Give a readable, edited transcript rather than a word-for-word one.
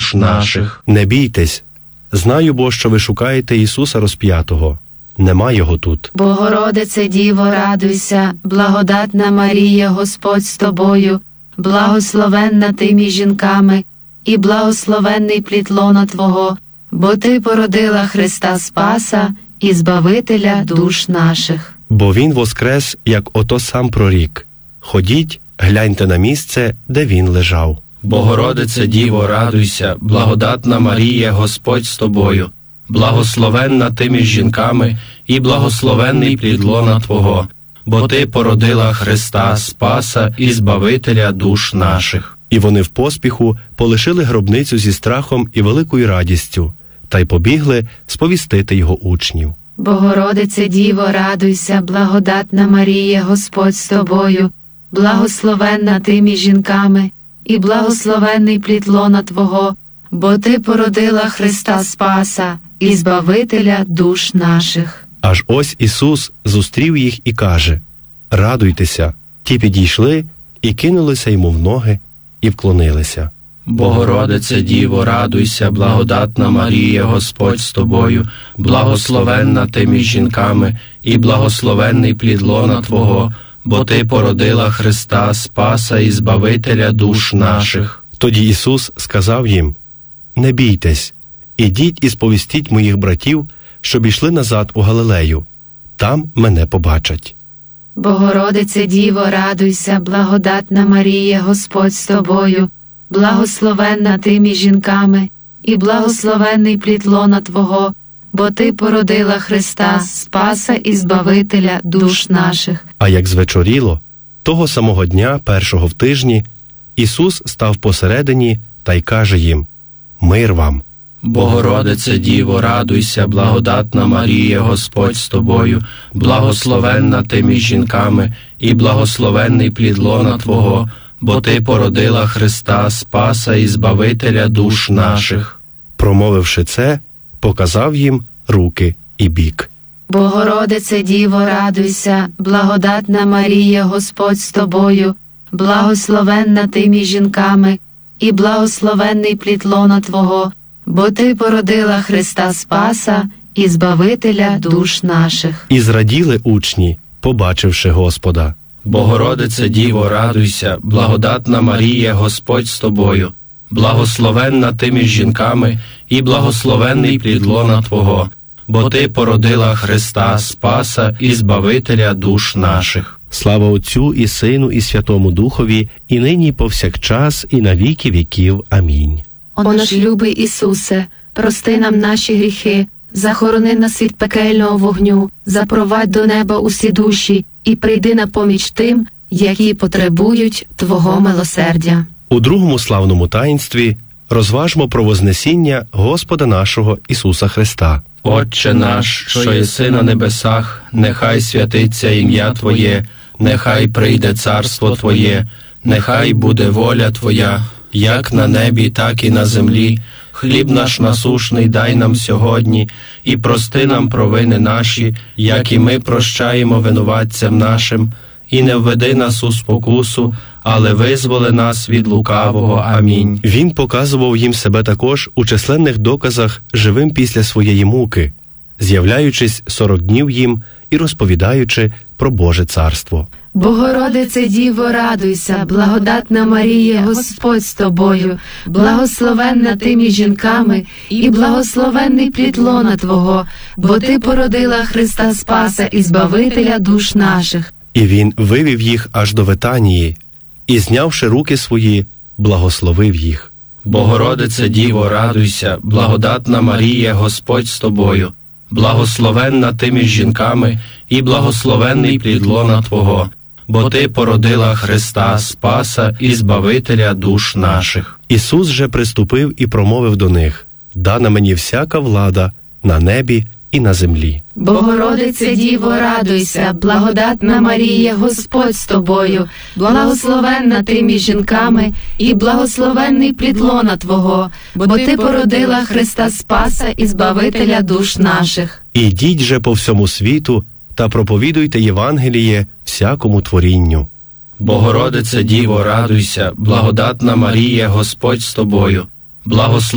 душ наших. Не бійтесь, знаю бо, що ви шукаєте Ісуса розп'ятого. Нема його тут. Богородице Діво, радуйся, благодатна Марія, Господь з тобою, благословенна ти між жінками, і благословенний плід лона Твого, бо Ти породила Христа Спаса і Збавителя душ наших. Бо Він воскрес, як ото сам прорік. Ходіть, гляньте на місце, де Він лежав. Богородице Діво, радуйся, благодатна Марія, Господь з тобою, благословенна ти між жінками, і благословенний плід лона Твого, бо Ти породила Христа Спаса і Збавителя душ наших. І вони в поспіху полишили гробницю зі страхом і великою радістю, та й побігли сповістити його учнів. Богородице Діво, радуйся, благодатна Марія, Господь з тобою, благословенна ти між жінками, і благословенний плід лона Твого, бо Ти породила Христа Спаса і Збавителя душ наших. Аж ось Ісус зустрів їх і каже: «Радуйтеся». Ті підійшли і кинулися йому в ноги і вклонилися. Богородице Діво, радуйся, благодатна Марія, Господь з тобою, благословенна ти між жінками, і благословенний плід лона Твого, бо Ти породила Христа Спаса і Збавителя душ наших. Тоді Ісус сказав їм: «Не бійтесь, ідіть і сповістіть моїх братів, щоб ішли назад у Галилею. Там мене побачать». Богородице Діво, радуйся, благодатна Марія, Господь з тобою, благословенна ти між жінками, і благословенний плід лона Твого, бо Ти породила Христа Спаса і Збавителя душ наших. А як звечоріло, того самого дня, першого в тижні, Ісус став посередині та й каже їм: «Мир вам». Богородице Діво, радуйся, благодатна Марія, Господь з тобою, благословенна ти між жінками, і благословенний плід лона Твого, бо Ти породила Христа Спаса і Збавителя душ наших. Промовивши це, показав їм руки і бік. Богородице Діво, радуйся, благодатна Марія, Господь з тобою, благословенна ти між жінками, і благословенний плід лона Твого, бо Ти породила Христа Спаса і Збавителя душ наших. І зраділи учні, побачивши Господа. Богородице Діво, радуйся, благодатна Марія, Господь з тобою, благословенна ти між жінками, і благословенний плід лона Твого, бо Ти породила Христа Спаса і Збавителя душ наших. Слава Отцю і Сину і Святому Духові, і нині повсякчас, і на віки віків. Амінь. О наш любий Ісусе, прости нам наші гріхи, захорони нас від пекельного вогню, запровадь до неба усі душі і прийди на поміч тим, які потребують Твого милосердя. У другому славному таїнстві розважмо про вознесіння Господа нашого Ісуса Христа. Отче наш, що єси на небесах, нехай святиться ім'я Твоє, нехай прийде царство Твоє, нехай буде воля Твоя, як на небі, так і на землі. Хліб наш насушний дай нам сьогодні, і прости нам провини наші, як і ми прощаємо винуватцям нашим. І не введи нас у спокусу, але визволи нас від лукавого. Амінь. Він показував їм себе також у численних доказах живим після своєї муки, з'являючись 40 днів їм і розповідаючи про Боже царство. Богородице Діво, радуйся, благодатна Марія, Господь з тобою, благословенна ти між жінками, і благословенний плід лона Твого, бо Ти породила Христа Спаса і Збавителя душ наших. І він вивів їх аж до Витанії, і, знявши руки свої, благословив їх. Богородице Діво, радуйся, благодатна Марія, Господь з тобою, благословенна ти між жінками, і благословенний плід лона Твого, бо Ти породила Христа Спаса і Збавителя душ наших. Ісус же приступив і промовив до них: «Дана мені всяка влада на небі і на землі». Богородице Діво, радуйся, благодатна Марія, Господь з тобою, благословенна ти між жінками, і благословенний плід лона Твого, бо Ти породила Христа Спаса і Збавителя душ наших. Ідіть же по всьому світу та проповідуйте Євангеліє всякому творінню. Богородице Діво, радуйся, благодатна Марія, Господь з тобою, благословенна